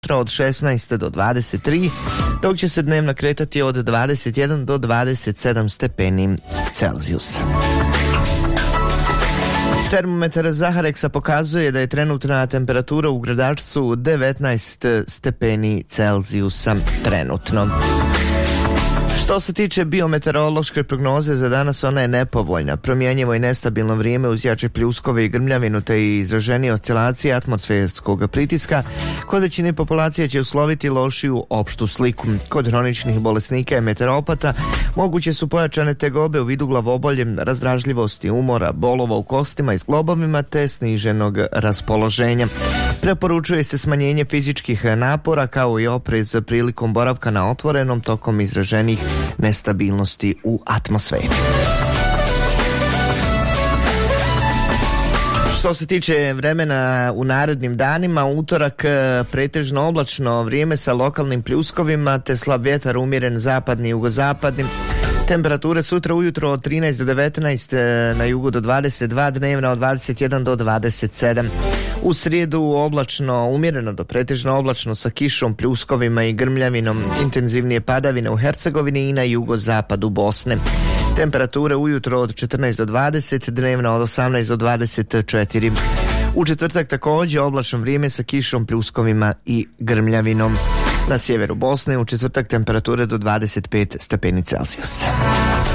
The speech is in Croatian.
od 16 do 23, dok će se dnevno kretati od 21 do 27 stepeni Celzijusa. Termometar Zahareksa pokazuje da je trenutna temperatura u Gradačcu 19 stepeni Celzijusa trenutno. Što se tiče biometeorološke prognoze za danas, ona je nepovoljna. Promjenjivo i nestabilno vrijeme uz jače pljuskove i grmljavinu te i izraženije oscilacije atmosferskog pritiska kod većine populacije će usloviti lošiju opštu sliku. Kod hroničnih bolesnika i meteoropata moguće su pojačane tegobe u vidu glavobolje, razdražljivosti, umora, bolova u kostima i zglobovima te sniženog raspoloženja. Preporučuje se smanjenje fizičkih napora kao i oprez prilikom boravka na otvorenom tokom izraženih nestabilnosti u atmosferi. Što se tiče vremena u narednim danima, utorak pretežno oblačno vrijeme sa lokalnim pljuskovima te slab vjetar umjeren zapadni i jugozapadni. Temperature sutra ujutro od 13 do 19, na jugu do 22, dnevna od 21 do 27. U srijedu oblačno, umjereno do pretežno oblačno sa kišom, pljuskovima i grmljavinom, intenzivnije padavine u Hercegovini i na jugozapadu Bosne. Temperature ujutro od 14 do 20, dnevna od 18 do 24. U četvrtak također oblačno vrijeme sa kišom, pljuskovima i grmljavinom. Na sjeveru Bosne u četvrtak temperature do 25 stepeni Celzijusa.